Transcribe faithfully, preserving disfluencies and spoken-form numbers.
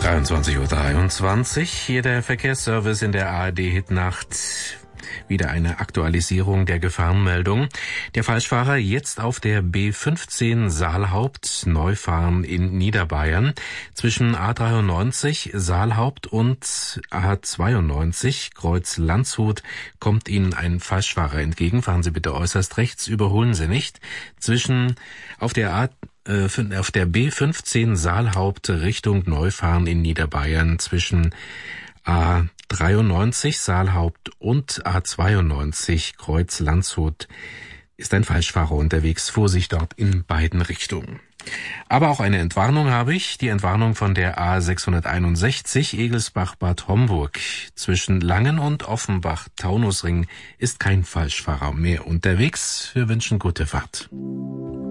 dreiundzwanzig Uhr dreiundzwanzig, hier der Verkehrsservice in der A R D-Hitnacht. Wieder eine Aktualisierung der Gefahrenmeldung. Der Falschfahrer jetzt auf der B fünfzehn Saalhaupt Neufahren in Niederbayern. Zwischen A dreiundneunzig Saalhaupt und A zweiundneunzig Kreuz Landshut kommt Ihnen ein Falschfahrer entgegen. Fahren Sie bitte äußerst rechts, überholen Sie nicht. Zwischen auf der A auf der B fünfzehn Saalhaupt Richtung Neufahren in Niederbayern zwischen A dreiundneunzig Saalhaupt und A zweiundneunzig Kreuz Landshut ist ein Falschfahrer unterwegs. Vorsicht dort in beiden Richtungen. Aber auch eine Entwarnung habe ich. Die Entwarnung von der A sechshunderteinundsechzig Egelsbach-Bad Homburg. Zwischen Langen und Offenbach-Taunusring ist kein Falschfahrer mehr unterwegs. Wir wünschen gute Fahrt.